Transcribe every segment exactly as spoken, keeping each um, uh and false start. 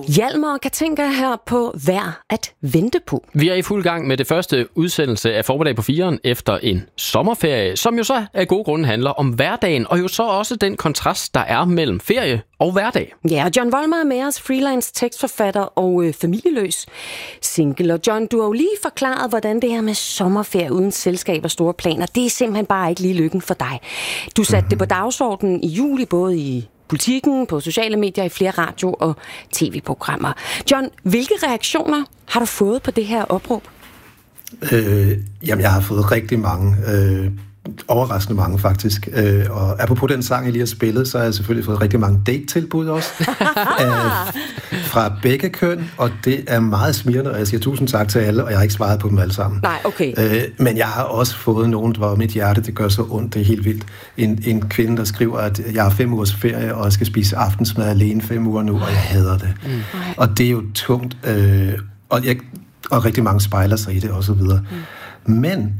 Hjalmar og Katinka her på Værd at vente på. Vi er i fuld gang med det første udsendelse af Formiddag på firen efter en sommerferie, som jo så af gode grunde handler om hverdagen, og jo så også den kontrast, der er mellem ferie og hverdag. Ja, og John Volmer er med os, freelance tekstforfatter og øh, familieløs single. Og John, du har jo lige forklaret, hvordan det her med sommerferie uden selskab og store planer, det er simpelthen bare ikke lige lykken for dig. Du satte mm-hmm. det på dagsordenen i juli, både i Politikken, på sociale medier, i flere radio- og tv-programmer. John, hvilke reaktioner har du fået på det her opråb? Øh, jamen, jeg har fået rigtig mange. Øh, overraskende mange, faktisk. Øh, og apropos den sang, jeg lige har spillet, så har jeg selvfølgelig fået rigtig mange date-tilbud også. øh, fra begge køn, og det er meget smirrende, og jeg siger tusind tak til alle, og jeg har ikke svaret på dem alle sammen. Nej, okay. Øh, men jeg har også fået nogen, hvor mit hjerte, det gør så ondt, det er helt vildt. En, en kvinde, der skriver, at jeg har fem ugers ferie, og jeg skal spise aftensmad alene fem uger nu, og jeg hader det. Mm. Og det er jo tungt, øh, og, jeg, og rigtig mange spejler sig i det, og så videre. Mm. Men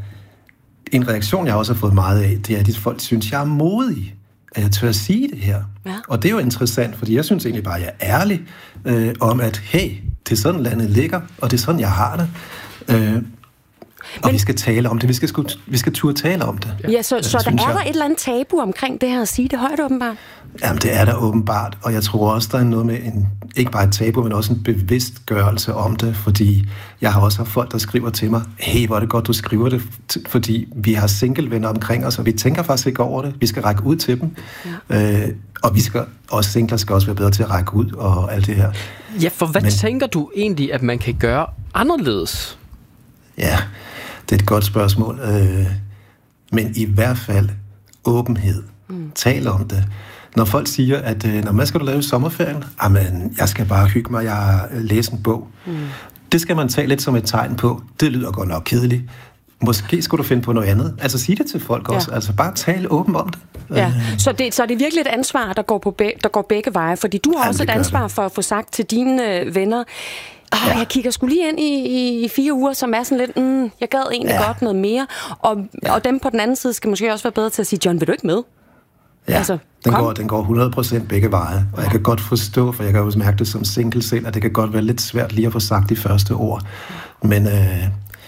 en reaktion, jeg også har fået meget af, det er, at folk synes, jeg er modig, at jeg tør at sige det her. Ja. Og det er jo interessant, fordi jeg synes egentlig bare, at jeg er ærlig øh, om, at hey, det er sådan, landet ligger, og det er sådan, jeg har det. Øh, og Men, vi skal tale om det. Vi skal, vi skal turde tale om det. Ja, så, så der er jeg. der et eller andet tabu omkring det her at sige det højt, åbenbart? Jamen, det er der åbenbart, og jeg tror også, der er noget med en, ikke bare et tabu, men også en bevidstgørelse om det, fordi jeg har også haft folk, der skriver til mig, hey, hvor er det godt, du skriver det, fordi vi har singlevenner omkring os, og vi tænker faktisk ikke over det. Vi skal række ud til dem, ja. øh, og vi skal også singler skal også være bedre til at række ud og alt det her. Ja, for hvad men, tænker du egentlig, at man kan gøre anderledes? Ja, det er et godt spørgsmål, øh, men i hvert fald åbenhed. Mm. Tal om det. Når folk siger, at øh, når man skal du lave sommerferien, jamen, jeg skal bare hygge mig, jeg læser en bog. Mm. Det skal man tage lidt som et tegn på. Det lyder godt nok kedeligt. Måske skulle du finde på noget andet. Altså sige det til folk ja. også. Altså bare tale åbent om det. Ja. Så, det så det er virkelig et ansvar, der går, på be, der går begge veje. Fordi du har jamen, også et ansvar det. for at få sagt til dine øh, venner, ah, ja. jeg kigger sgu lige ind i, i, i fire uger, som er sådan lidt, mm, jeg gad egentlig ja. godt noget mere. Og, ja. og dem på den anden side skal måske også være bedre til at sige, John, vil du ikke med? Ja, altså, den, går, den går hundrede procent begge veje, og jeg kan godt forstå, for jeg kan også mærke det som single selv, at det kan godt være lidt svært lige at få sagt de første ord, men øh,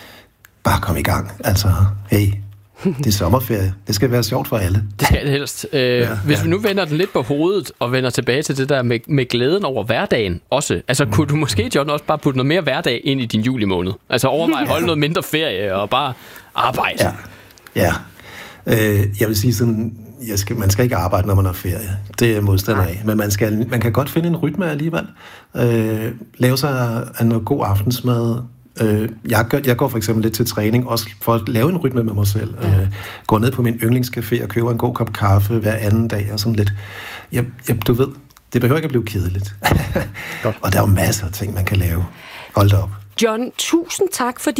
bare kom i gang, altså, hey, det er sommerferie, det skal være sjovt for alle. Det skal det helst. Øh, ja, hvis ja. vi nu vender den lidt på hovedet, og vender tilbage til det der med, med glæden over hverdagen også, altså mm. kunne du måske, John, også bare putte noget mere hverdag ind i din juli måned? Altså overvej at holde noget mindre ferie, og bare arbejde. Ja, ja. Øh, jeg vil sige sådan, Jeg skal, man skal ikke arbejde, når man har ferie. Det er modstander af. Men man, skal, man kan godt finde en rytme alligevel. Øh, lave sig af noget god aftensmad. Øh, jeg, gør, jeg går for eksempel lidt til træning, også for at lave en rytme med mig selv. Øh, går ned på min yndlingscafé og køber en god kop kaffe hver anden dag. Og sådan lidt. Jeg, jeg, du ved, det behøver ikke at blive kedeligt. Og der er jo masser af ting, man kan lave. Hold da op. John, tusind tak, fordi